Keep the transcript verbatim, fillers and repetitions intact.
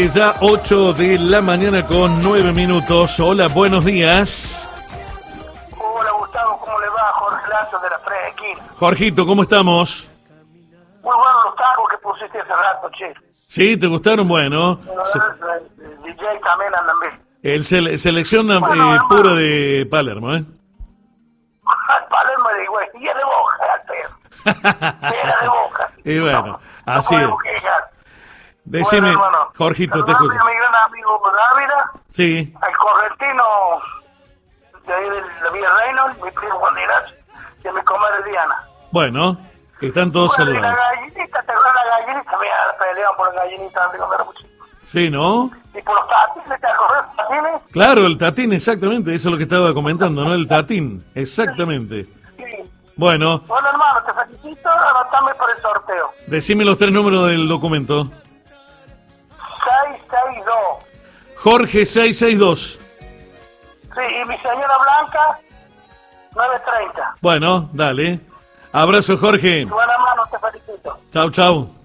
tarde, ya ocho de la mañana con nueve minutos. Hola, buenos días. Hola Gustavo, ¿cómo le va? Jorge Lazo de la Fresquín. Jorgito, ¿cómo estamos? Muy buenos los tangos que pusiste hace rato, che. ¿Sí? ¿Te gustaron? Bueno. Se- El D J también andan bien. el sele- selección Bueno, eh, hermano. pura de Palermo, ¿eh? Palermo de güey, y es de Boca, al perro. Era de Boca. Y bueno, No, así no es. podemos quejar. Decime, Bueno, hermano, Jorgito, te saludame escucho. a mi gran amigo Dávila, Sí, al correntino de ahí de la Villa Reynolds, mi primo Juan Ignacio, y a mi comadre Diana. bueno, están todos Bueno, y la saludados. gallinita, te acuerdas la gallinita, mira, peleaban por la gallinita antes de comer mucho. Sí, ¿no? Y por los tatines, ¿te acordás de los tatines? Claro, el tatín, exactamente, eso es lo que estaba comentando, ¿no? El tatín, exactamente. Sí. Bueno, Bueno, hermano, te felicito, anotame por el sorteo. decime los tres números del documento. seiscientos sesenta y dos. Jorge seiscientos sesenta y dos. Sí, y mi señora Blanca, novecientos treinta. Bueno, dale. Abrazo, Jorge. Buena mano, te felicito. Chau, chau.